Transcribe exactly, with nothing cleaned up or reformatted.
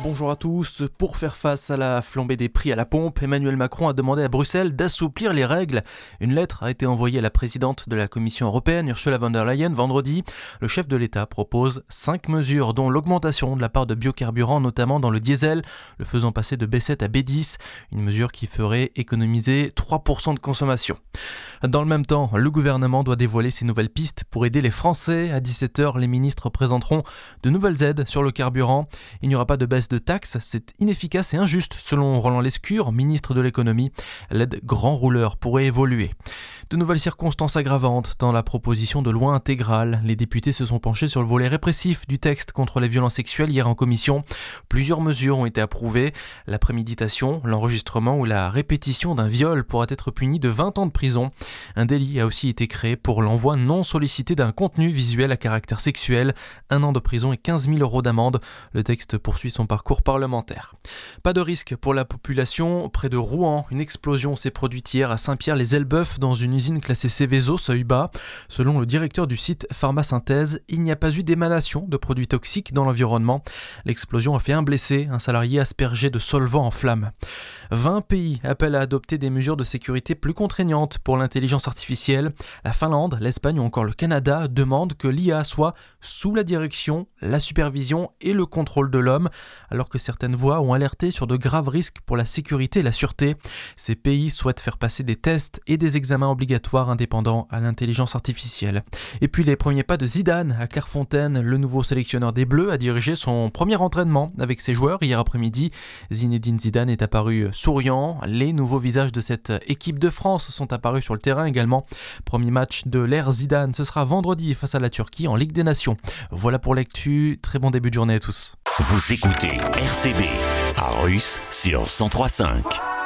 bonjour à tous. Pour faire face à la flambée des prix à la pompe, Emmanuel Macron a demandé à Bruxelles d'assouplir les règles. Une lettre a été envoyée à la présidente de la Commission européenne, Ursula von der Leyen, vendredi. Le chef de l'État propose cinq mesures, dont l'augmentation de la part de biocarburants, notamment dans le diesel, le faisant passer de B sept à B dix, une mesure qui ferait économiser trois pour cent de consommation. Dans le même temps, le gouvernement doit dévoiler ses nouvelles pistes pour aider les Français. À dix-sept heures, les ministres présenteront de nouvelles aides sur le carburant. Il n'y aura pas de baisse de taxes, c'est inefficace et injuste, selon Roland Lescure, ministre de l'économie. L'aide grand rouleur pourrait évoluer. De nouvelles circonstances aggravantes dans la proposition de loi intégrale. Les députés se sont penchés sur le volet répressif du texte contre les violences sexuelles hier en commission. Plusieurs mesures ont été approuvées. La préméditation, l'enregistrement ou la répétition d'un viol pourra être puni de vingt ans de prison. Un délit a aussi été créé pour l'envoi non sollicité d'un contenu visuel à caractère sexuel. Un an de prison et quinze mille euros d'amende. Le texte poursuit son parcours parlementaire. Pas de risque pour la population. Près de Rouen, une explosion s'est produite hier à Saint-Pierre-les-Elbeuf dans une usine classée Seveso, seuil bas. Selon le directeur du site Pharmasynthèse, il n'y a pas eu d'émanation de produits toxiques dans l'environnement. L'explosion a fait un blessé, un salarié aspergé de solvant en flammes. vingt pays appellent à adopter des mesures de sécurité plus contraignantes pour l'intelligence artificielle. La Finlande, l'Espagne ou encore le Canada demandent que l'I A soit sous la direction, la supervision et le contrôle de l'homme, alors que certaines voix ont alerté sur de graves risques pour la sécurité et la sûreté. Ces pays souhaitent faire passer des tests et des examens obligatoires indépendants à l'intelligence artificielle. Et puis les premiers pas de Zidane à Clairefontaine, le nouveau sélectionneur des Bleus a dirigé son premier entraînement avec ses joueurs hier après-midi. Zinedine Zidane est apparu souriant. Les nouveaux visages de cette équipe de France sont apparus sur le terrain également. Premier match de l'ère Zidane, ce sera vendredi face à la Turquie en Ligue des Nations. Voilà pour l'actu, très bon début de journée à tous. Vous écoutez R C B à Russe sur cent trois virgule cinq.